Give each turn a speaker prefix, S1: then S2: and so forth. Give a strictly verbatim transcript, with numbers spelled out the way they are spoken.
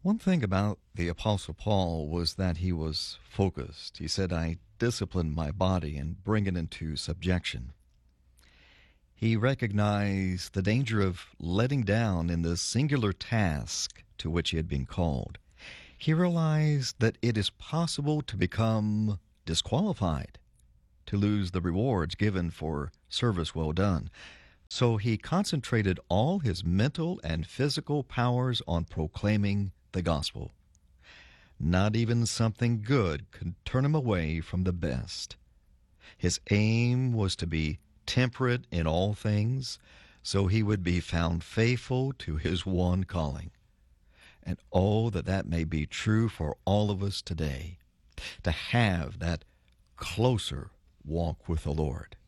S1: One thing about the Apostle Paul was that he was focused. He said, I discipline my body and bring it into subjection. He recognized the danger of letting down in the singular task to which he had been called. He realized that it is possible to become disqualified, to lose the rewards given for service well done. So he concentrated all his mental and physical powers on proclaiming the gospel. Not even something good could turn him away from the best. His aim was to be temperate in all things, so he would be found faithful to his one calling. And oh, that that may be true for all of us today, to have that closer walk with the Lord.